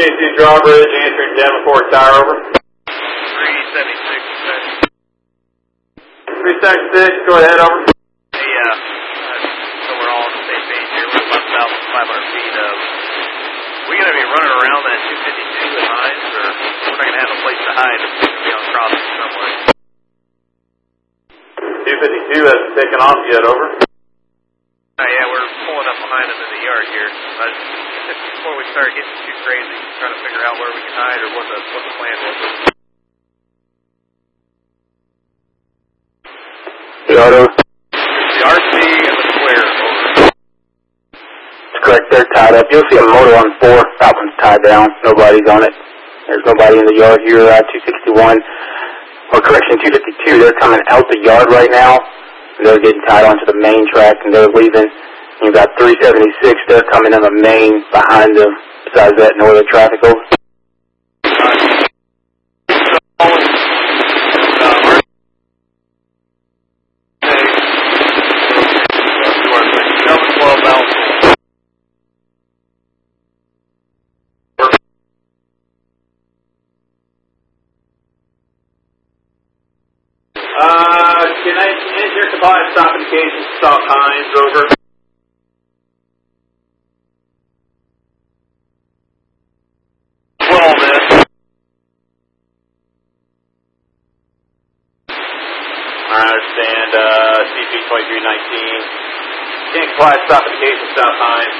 Drawbridge, answering Davenport Tower, over. 376. 376, go ahead, over. Hey, so we're all on the same page here. We're about 1,500 feet. We're going to be running around that 252 at Hines, or we're not going to have a place to hide. We're going to be on crossing somewhere. 252 hasn't taken off yet, over. Yeah, we're pulling up behind him in the yard here. Just before we start getting too crazy, trying to figure out where we can hide or what the plan was. The auto. The RC and the square, over. That's correct, they're tied up. You'll see a motor on 4. That one's tied down. Nobody's on it. There's nobody in the yard here. 261, or correction, 252. They're coming out the yard right now. They're getting tied onto the main track, and they're leaving. You've got 376. They're coming in the main behind them. Besides that, no other traffic, over. Can I enter combined stop indication, stop Hines, over. I understand, CP 2319. Can't comply, stop indication, stop Hines,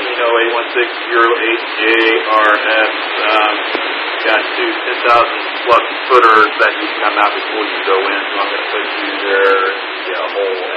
16081608JRS. Got two 10,000 plus footers that need to come out before you go in, so I'm going to put you there, a whole